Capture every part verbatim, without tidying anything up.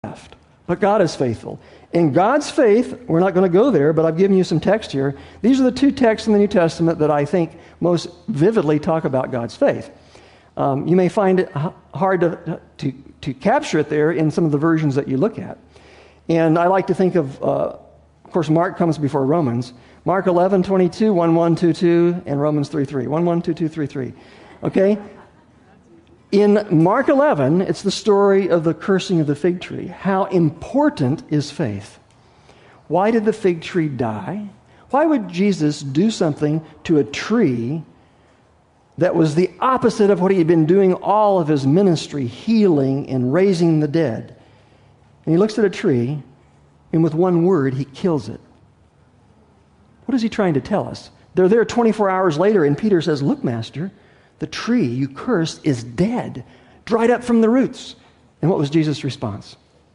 left. But God is faithful. In God's faith, we're not going to go there, but I've given you some text here. These are the two texts in the New Testament that I think most vividly talk about God's faith. Um, you may find it h- hard to, to, to capture it there in some of the versions that you look at. And I like to think of, uh, of course, Mark comes before Romans. Mark eleven twenty-two, one one two two, and Romans three three. one one two two three three. Okay? In Mark eleven, it's the story of the cursing of the fig tree. How important is faith? Why did the fig tree die? Why would Jesus do something to a tree that was the opposite of what he had been doing all of his ministry, healing and raising the dead? And he looks at a tree, and with one word, he kills it. What is he trying to tell us? They're there twenty-four hours later, and Peter says, "Look, Master, the tree you cursed is dead, dried up from the roots." And what was Jesus' response?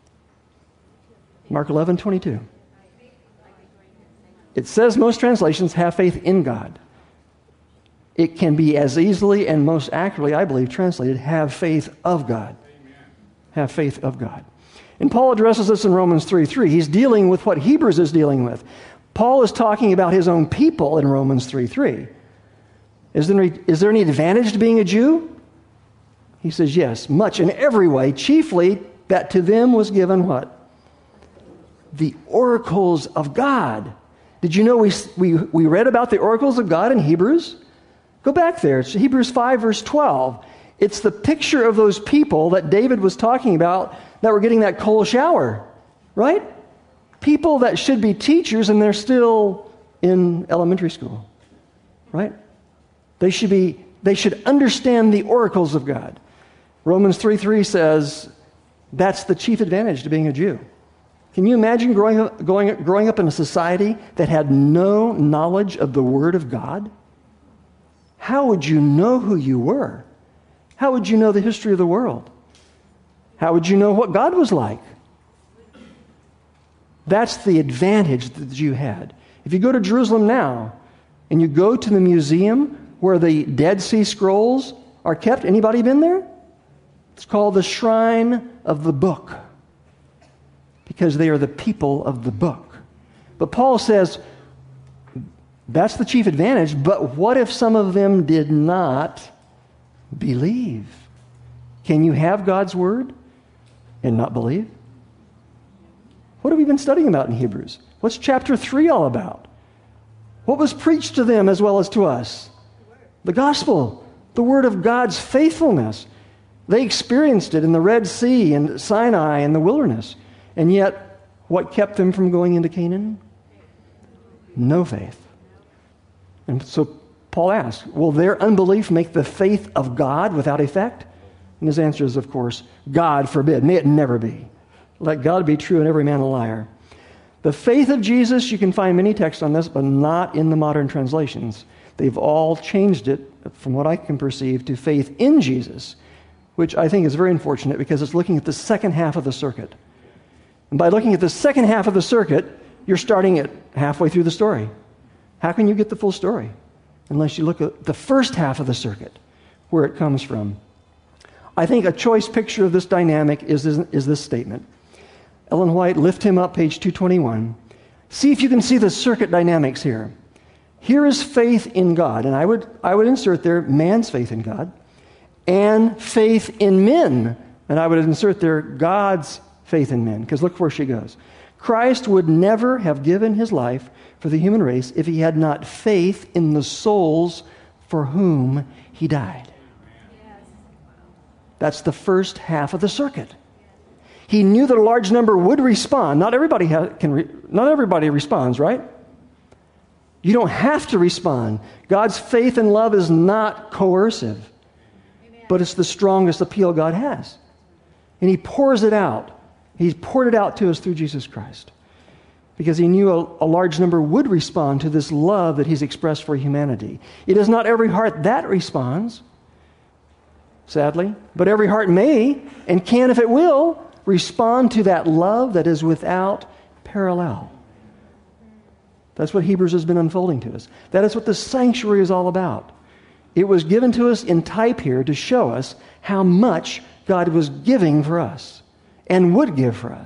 Mark eleven twenty-two. It says most translations have faith in God. It can be as easily and most accurately, I believe, translated, have faith of God. Have faith of God. And Paul addresses this in Romans three three. He's dealing with what Hebrews is dealing with. Paul is talking about his own people in Romans three three. Is there, any, is there any advantage to being a Jew? He says, yes, much in every way, chiefly that to them was given what? The oracles of God. Did you know we, we, we read about the oracles of God in Hebrews? Go back there. It's Hebrews five, verse twelve. It's the picture of those people that David was talking about that were getting that cold shower, right? People that should be teachers and they're still in elementary school, right? They should be, they should understand the oracles of God. Romans three three says that's the chief advantage to being a Jew. Can you imagine growing up, going, growing up in a society that had no knowledge of the Word of God? How would you know who you were? How would you know the history of the world? How would you know what God was like? That's the advantage that the Jew had. If you go to Jerusalem now and you go to the museum where the Dead Sea Scrolls are kept. Anybody been there? It's called the Shrine of the Book because they are the people of the book. But Paul says that's the chief advantage, but what if some of them did not believe? Can you have God's word and not believe? What have we been studying about in Hebrews? What's chapter three all about? What was preached to them as well as to us? The gospel, the word of God's faithfulness. They experienced it in the Red Sea and Sinai and the wilderness. And yet, what kept them from going into Canaan? No faith. And so Paul asks, will their unbelief make the faith of God without effect? And his answer is, of course, God forbid. May it never be. Let God be true and every man a liar. The faith of Jesus, you can find many texts on this, but not in the modern translations. They've all changed it, from what I can perceive, to faith in Jesus, which I think is very unfortunate because it's looking at the second half of the circuit. And by looking at the second half of the circuit, you're starting at halfway through the story. How can you get the full story unless you look at the first half of the circuit, where it comes from? I think a choice picture of this dynamic is, is, is this statement. Ellen White, Lift Him Up, page two twenty-one. See if you can see the circuit dynamics here. Here is faith in God, and I would I would insert there man's faith in God, and faith in men, and I would insert there God's faith in men, because look where she goes. Christ would never have given his life for the human race if he had not faith in the souls for whom he died. That's the first half of the circuit. He knew that a large number would respond. Not everybody ha- can. Re- not everybody responds, right? You don't have to respond. God's faith and love is not coercive, Amen. But it's the strongest appeal God has, and He pours it out. He's poured it out to us through Jesus Christ, because He knew a, a large number would respond to this love that He's expressed for humanity. It is not every heart that responds, sadly, but every heart may and can, if it will, respond to that love that is without parallel. That's what Hebrews has been unfolding to us. That is what the sanctuary is all about. It was given to us in type here to show us how much God was giving for us. and would give for us.